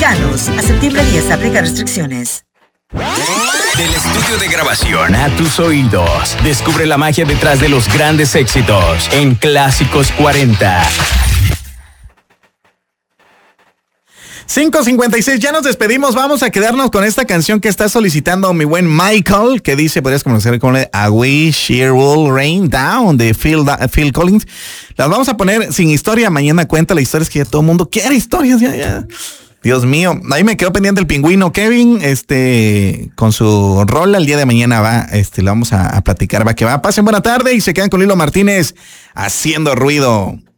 Mexicanos. A septiembre 10 aplica restricciones. Del estudio de grabación a tus oídos, descubre la magia detrás de los grandes éxitos en Clásicos 40. 5:56, ya nos despedimos. Vamos a quedarnos con esta canción que está solicitando mi buen Michael, que dice, podrías conocer con A Wish It Will Rain Down de Phil Collins. Las vamos a poner sin historia. Mañana cuenta la historia, es que ya todo el mundo quiere historias, ya. Dios mío, ahí me quedó pendiente el pingüino Kevin, con su rola. El día de mañana va, le vamos a platicar, va que va. Pasen buena tarde y se quedan con Lilo Martínez haciendo ruido.